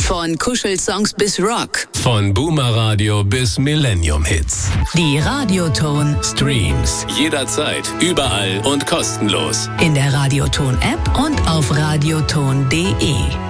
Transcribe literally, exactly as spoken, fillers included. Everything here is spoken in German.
Von Kuschelsongs bis Rock. Von Boomer Radio bis Millennium Hits. Die Radioton Streams jederzeit, überall und kostenlos. In der Radioton App und auf radioton punkt de.